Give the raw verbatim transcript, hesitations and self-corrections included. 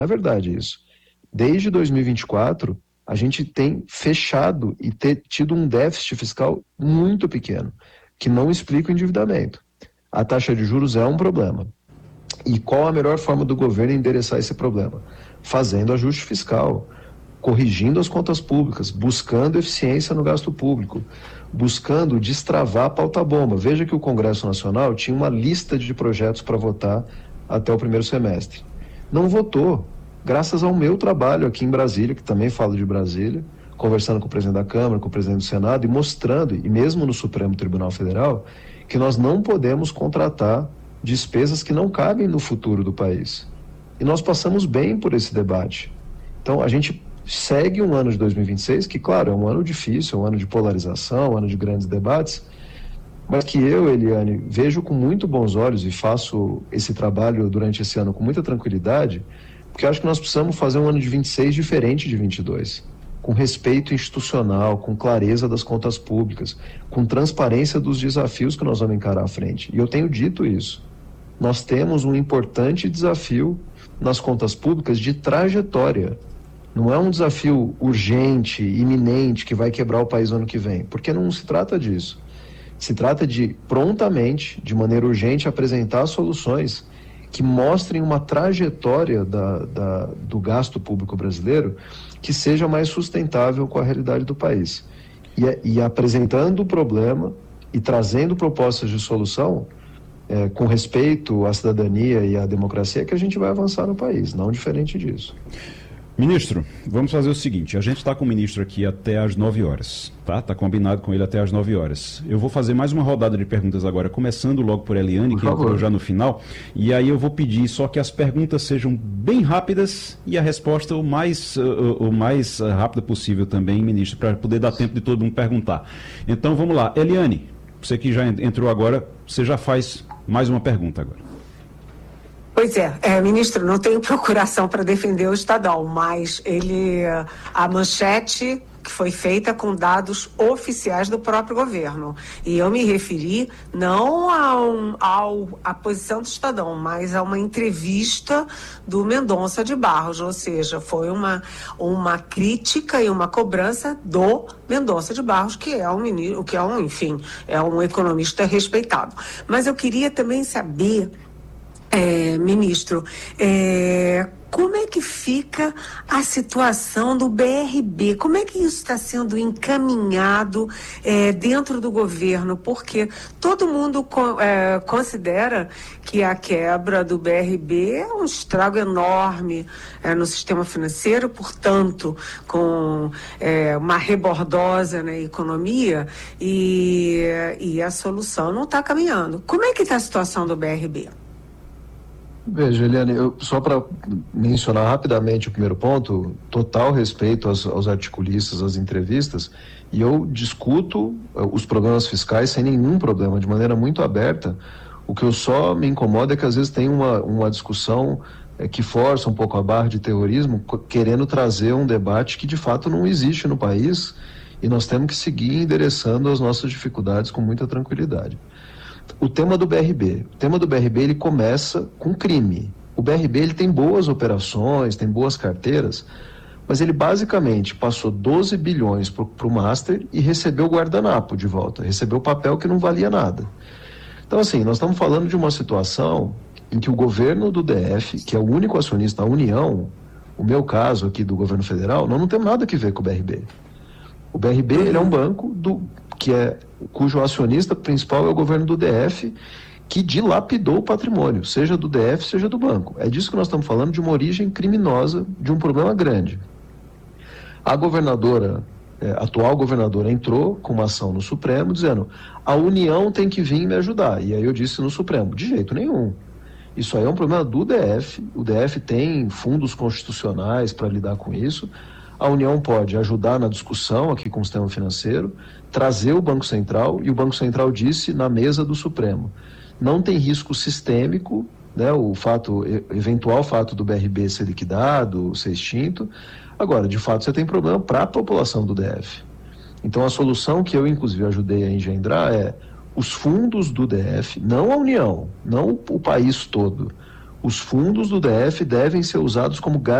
é verdade isso. Desde dois mil e vinte e quatro, a gente tem fechado e ter tido um déficit fiscal muito pequeno, que não explica o endividamento. A taxa de juros é um problema. E qual a melhor forma do governo endereçar esse problema? Fazendo ajuste fiscal, corrigindo as contas públicas, buscando eficiência no gasto público, buscando destravar a pauta-bomba. Veja que o Congresso Nacional tinha uma lista de projetos para votar até o primeiro semestre. Não votou, graças ao meu trabalho aqui em Brasília, que também falo de Brasília, conversando com o presidente da Câmara, com o presidente do Senado e mostrando, e mesmo no Supremo Tribunal Federal, que nós não podemos contratar despesas que não cabem no futuro do país. E nós passamos bem por esse debate. Então, a gente segue um ano de dois mil e vinte e seis, que, claro, é um ano difícil, é um ano de polarização, um ano de grandes debates, mas que eu, Eliane, vejo com muito bons olhos e faço esse trabalho durante esse ano com muita tranquilidade, porque acho que nós precisamos fazer um ano de vinte e seis diferente de vinte e dois, com respeito institucional, com clareza das contas públicas, com transparência dos desafios que nós vamos encarar à frente. E eu tenho dito isso. Nós temos um importante desafio nas contas públicas de trajetória. Não é um desafio urgente, iminente, que vai quebrar o país no ano que vem, porque não se trata disso. Se trata de, prontamente, de maneira urgente, apresentar soluções que mostrem uma trajetória da, da, do gasto público brasileiro que seja mais sustentável com a realidade do país. E, e apresentando o problema e trazendo propostas de solução, é, com respeito à cidadania e à democracia, que a gente vai avançar no país, não diferente disso. Ministro, vamos fazer o seguinte, a gente está com o ministro aqui até às nove horas, tá? Está combinado com ele até às nove horas. Eu vou fazer mais uma rodada de perguntas agora, começando logo por Eliane, que entrou já no final, e aí eu vou pedir só que as perguntas sejam bem rápidas e a resposta o mais, uh, o mais rápida possível também, ministro, para poder dar tempo de todo mundo perguntar. Então vamos lá, Eliane, você que já entrou agora, você já faz mais uma pergunta agora. Pois é, é, ministro, não tenho procuração para defender o Estadão, mas ele, a manchete que foi feita com dados oficiais do próprio governo. E eu me referi não ao, ao, à posição do Estadão, mas a uma entrevista do Mendonça de Barros, ou seja, foi uma, uma crítica e uma cobrança do Mendonça de Barros, que é um ministro, que é um, enfim, é um economista respeitado. Mas eu queria também saber, É, ministro, é, como é que fica a situação do B R B? Como é que isso está sendo encaminhado é, dentro do governo? Porque todo mundo co- é, considera que a quebra do B R B é um estrago enorme é, no sistema financeiro, portanto, com é, uma rebordosa na economia e, e a solução não está caminhando. Como é que está a situação do B R B? Veja, Eliane, eu, só para mencionar rapidamente o primeiro ponto, total respeito aos, aos articulistas, às entrevistas, e eu discuto uh, os problemas fiscais sem nenhum problema, de maneira muito aberta. O que eu só me incomoda é que às vezes tem uma, uma discussão é, que força um pouco a barra de terrorismo, querendo trazer um debate que de fato não existe no país, e nós temos que seguir endereçando as nossas dificuldades com muita tranquilidade. O tema do B R B. O tema do B R B ele começa com crime. O B R B ele tem boas operações, tem boas carteiras, mas ele basicamente passou doze bilhões para o Master e recebeu o guardanapo de volta, recebeu o papel que não valia nada. Então, assim, nós estamos falando de uma situação em que o governo do D F, que é o único acionista, a União, o meu caso aqui do governo federal, nós não temos nada a ver com o B R B. O B R B ele é um banco do, que é, cujo acionista principal é o governo do D F, que dilapidou o patrimônio, seja do D F, seja do banco. É disso que nós estamos falando, de uma origem criminosa, de um problema grande. A governadora, é, a atual governadora, entrou com uma ação no Supremo, dizendo, a União tem que vir me ajudar. E aí eu disse no Supremo, de jeito nenhum. Isso aí é um problema do D F, o D F tem fundos constitucionais para lidar com isso. A União pode ajudar na discussão aqui com o sistema financeiro, trazer o Banco Central, e o Banco Central disse na mesa do Supremo, não tem risco sistêmico, né, o fato, eventual fato do B R B ser liquidado, ser extinto. Agora, de fato, você tem problema para a população do D F. Então, a solução que eu, inclusive, ajudei a engendrar é os fundos do D F, não a União, não o país todo, os fundos do D F devem ser usados como